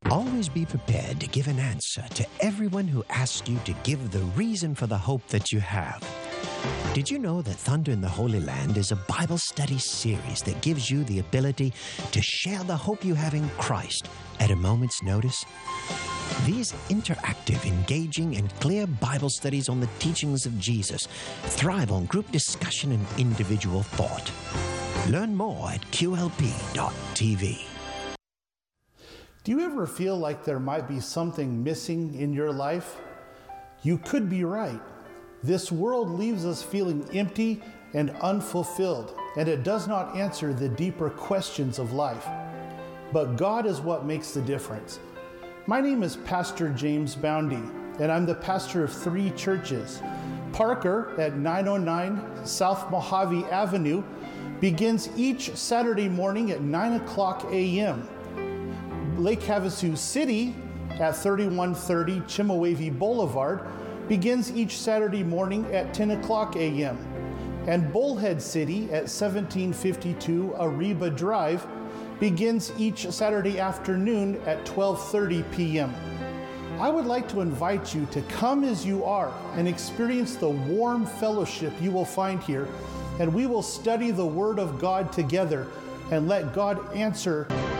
Always be prepared to give an answer to everyone who asks you to give the reason for the hope that you have. Did you know that Thunder in the Holy Land is a Bible study series that gives you the ability to share the hope you have in Christ at a moment's notice? These interactive, engaging, and clear Bible studies on the teachings of Jesus thrive on group discussion and individual thought. Learn more at qlp.tv. Do you ever feel like there might be something missing in your life? You could be right. This world leaves us feeling empty and unfulfilled, and it does not answer the deeper questions of life. But God is what makes the difference. My name is Pastor James Boundy, and I'm the pastor of 3 churches. Parker at 909 South Mojave Avenue begins each Saturday morning at 9 o'clock a.m. Lake Havasu City at 3130 Chemehuevi Boulevard begins each Saturday morning at 10 o'clock a.m. And Bullhead City at 1752 Ariba Drive begins each Saturday afternoon at 12:30 p.m. I would like to invite you to come as you are and experience the warm fellowship you will find here, and we will study the Word of God together and let God answer